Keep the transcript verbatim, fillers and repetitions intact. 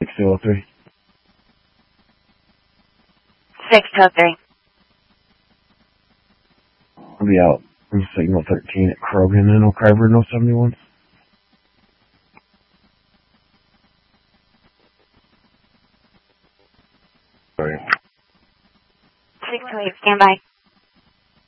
two oh three. six two oh three. I'll be out from Signal thirteen at Krogan in Oak Harbor, no seventy-one. Sorry. six two eight, stand by.